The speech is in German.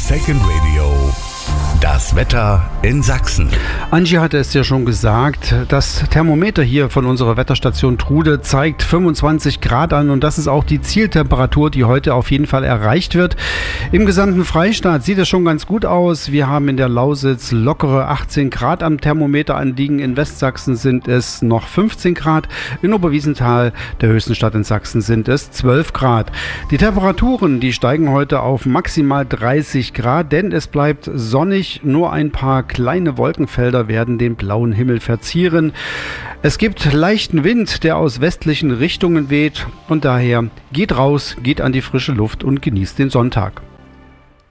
Second Radio. Das Wetter in Sachsen. Angie hatte es ja schon gesagt, das Thermometer hier von unserer Wetterstation Trude zeigt 25 Grad an und das ist auch die Zieltemperatur, die heute auf jeden Fall erreicht wird. Im gesamten Freistaat sieht es schon ganz gut aus. Wir haben in der Lausitz lockere 18 Grad am Thermometer anliegen. In Westsachsen sind es noch 15 Grad. In Oberwiesenthal, der höchsten Stadt in Sachsen, sind es 12 Grad. Die Temperaturen, die steigen heute auf maximal 30 Grad, denn es bleibt sonnig. Nur ein paar kleine Wolkenfelder werden den blauen Himmel verzieren. Es gibt leichten Wind, der aus westlichen Richtungen weht und daher geht raus, geht an die frische Luft und genießt den Sonntag.